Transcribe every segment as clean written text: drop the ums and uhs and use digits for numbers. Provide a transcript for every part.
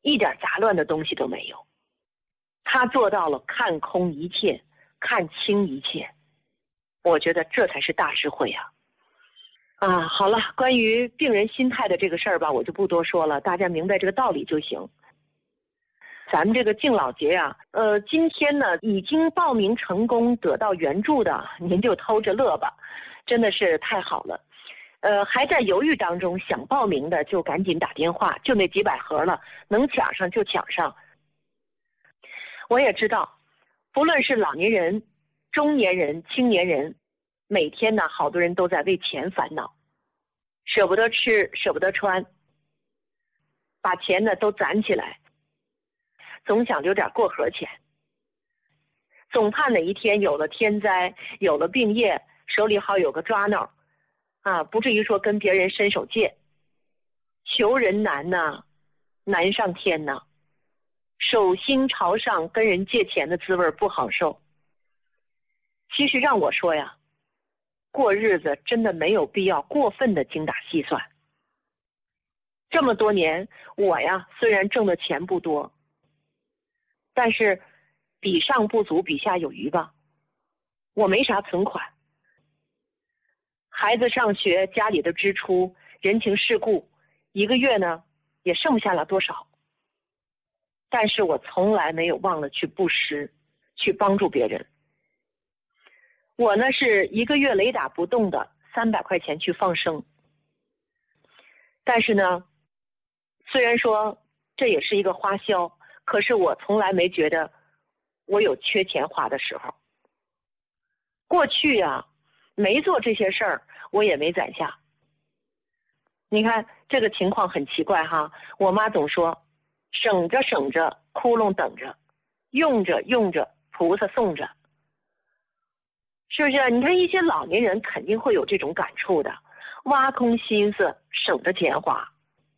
一点杂乱的东西都没有。他做到了看空一切，看清一切，我觉得这才是大智慧啊！好了，关于病人心态的这个事儿吧，我就不多说了，大家明白这个道理就行。咱们这个敬老节呀，今天呢已经报名成功得到援助的，您就偷着乐吧，真的是太好了。还在犹豫当中想报名的就赶紧打电话，就那几百盒了，能抢上就抢上。我也知道，不论是老年人、中年人、青年人，每天呢好多人都在为钱烦恼，舍不得吃，舍不得穿，把钱呢都攒起来，总想留点过河钱，总怕哪一天有了天灾，有了病业，手里好有个抓挠不至于说跟别人伸手借。求人难呐，难上天呐，手心朝上跟人借钱的滋味不好受。其实让我说呀，过日子真的没有必要过分的精打细算。这么多年，我呀虽然挣的钱不多，但是比上不足，比下有余吧。我没啥存款，孩子上学，家里的支出，人情世故，一个月呢也剩不下了多少。但是我从来没有忘了去布施，去帮助别人。我呢是一个月雷打不动的300块钱去放生。但是呢，虽然说这也是一个花销，可是我从来没觉得我有缺钱花的时候。过去没做这些事儿，我也没攒下。你看这个情况很奇怪哈，我妈总说省着省着，窟窿等着，用着用着，菩萨送着，是不是？你看一些老年人肯定会有这种感触的，挖空心思省着钱花。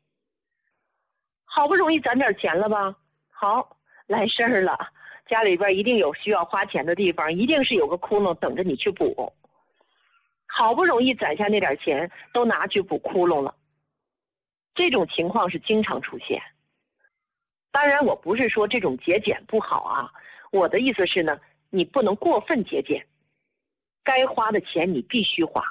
好不容易攒点钱了吧，好，来事儿了，家里边一定有需要花钱的地方，一定是有个窟窿等着你去补。好不容易攒下那点钱，都拿去补窟窿了。这种情况是经常出现。当然我不是说这种节俭不好啊，我的意思是呢，你不能过分节俭，该花的钱你必须花。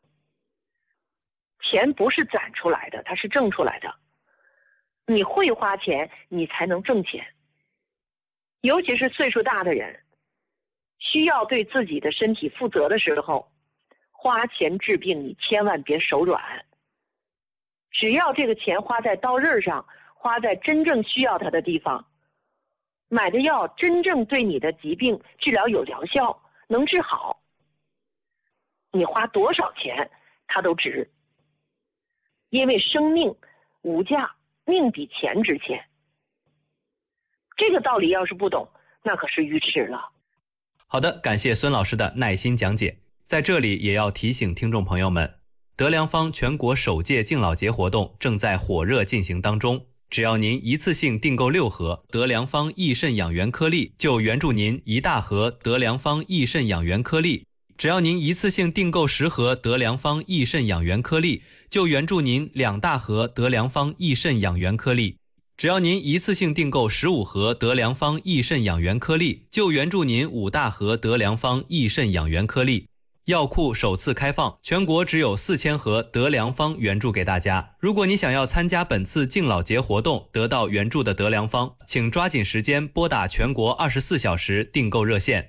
钱不是攒出来的，它是挣出来的。你会花钱，你才能挣钱。尤其是岁数大的人，需要对自己的身体负责的时候，花钱治病你千万别手软。只要这个钱花在刀刃上，花在真正需要它的地方，买的药真正对你的疾病治疗有疗效，能治好，你花多少钱它都值。因为生命无价，命比钱值钱。这个道理要是不懂，那可是愚痴了。 好的，感谢孙老师的耐心讲解。在这里也要提醒听众朋友们，德良坊全国首届敬老节活动正在火热进行当中。只要您一次性订购6盒德良坊益肾养元颗粒，就援助您1大盒德良坊益肾养元颗粒；只要您一次性订购10盒德良坊益肾养元颗粒，就援助您2大盒德良坊益肾养元颗粒；只要您一次性订购15盒德良坊益肾养元颗粒，就援助您5大盒德良坊益肾养元颗粒。药库首次开放，全国只有4000盒德良坊援助给大家。如果你想要参加本次敬老节活动，得到援助的德良坊，请抓紧时间拨打全国24小时订购热线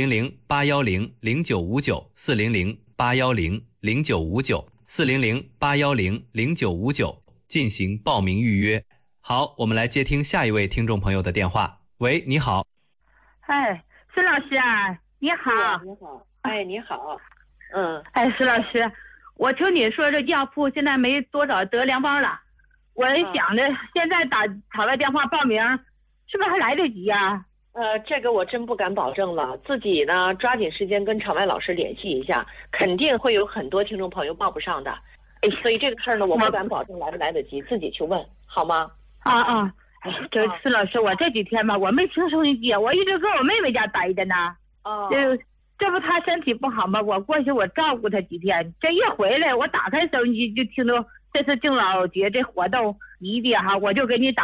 400-810-0959，400-810-0959，400-810-0959进行报名预约。好，我们来接听下一位听众朋友的电话。喂，你好。 哎，孙老师啊，你好。 你好。哎，你好。 哎，孙老师，我听你说这药铺现在没多少德良坊了，我想着现在打个电话报名，是不是还来得及呀？ 这个我真不敢保证了，自己呢抓紧时间跟场外老师联系一下，肯定会有很多听众朋友报不上的。所以这个事儿呢，我不敢保证来不来得及，自己去问好吗？ 哎，这孙老师，我这几天吧，我没听收音机，我一直搁我妹妹家待着呢。这不她身体不好吗？我过去我照顾她几天，这一回来我打开收音机就听到这次敬老节这活动，一的哈，我就给你打